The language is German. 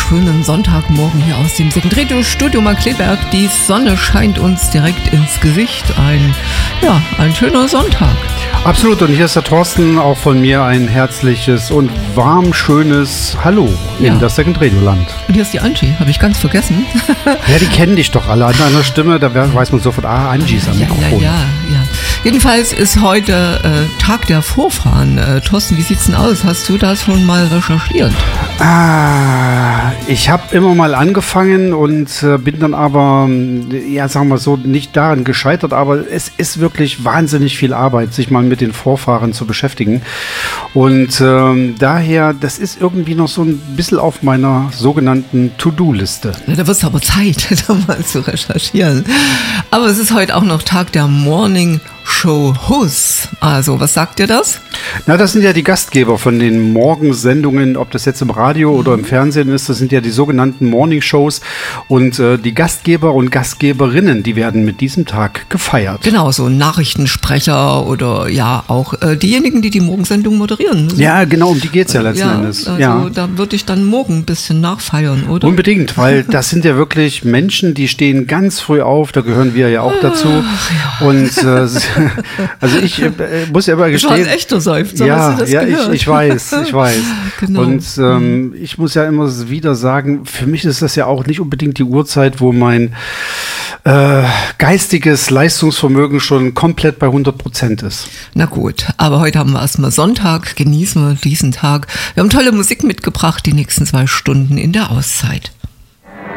schönen Sonntagmorgen hier aus dem Second Radio Studio Markkleeberg. Die Sonne scheint uns direkt ins Gesicht. Ein schöner Sonntag. Absolut, und hier ist der Thorsten, auch von mir ein herzliches und warm schönes Hallo in das Second Radio Land. Und hier ist die Angie, habe ich ganz vergessen. Ja, die kennen dich doch alle an deiner Stimme, da weiß man sofort, Angie ist am Mikrofon. Ja. Jedenfalls ist heute Tag der Vorfahren. Thorsten, wie sieht's denn aus? Hast du das schon mal recherchiert? Ich habe immer mal angefangen und bin dann aber, sagen wir so, nicht daran gescheitert, aber es ist wirklich wahnsinnig viel Arbeit, sich mal mit den Vorfahren zu beschäftigen. Und daher, das ist irgendwie noch so ein bisschen auf meiner sogenannten To-Do-Liste. Ja, da wird es aber Zeit, da mal zu recherchieren. Aber es ist heute auch noch Tag der Morning Show Hosts. Also, was sagt dir das? Na, das sind ja die Gastgeber von den Morgensendungen, ob das jetzt im Radio oder im Fernsehen ist. Das sind ja die sogenannten Morning Shows. Und die Gastgeber und Gastgeberinnen, die werden mit diesem Tag gefeiert. Genau, so Nachrichtensprecher oder auch diejenigen, die die Morgensendung moderieren. Ja, genau, um die geht es ja letzten Endes. Also da würde ich dann morgen ein bisschen nachfeiern, oder? Unbedingt, weil das sind ja wirklich Menschen, die stehen ganz früh auf, da gehören wir ja auch dazu. Und also ich muss ja immer gestehen. Das war ein echter Seufzer, ja, hast du das gehört? Ich weiß. Genau. Und ich muss ja immer wieder sagen, für mich ist das ja auch nicht unbedingt die Uhrzeit, wo mein geistiges Leistungsvermögen schon komplett bei 100% ist. Na gut, aber heute haben wir erstmal Sonntag, genießen wir diesen Tag. Wir haben tolle Musik mitgebracht, die nächsten 2 Stunden in der Auszeit.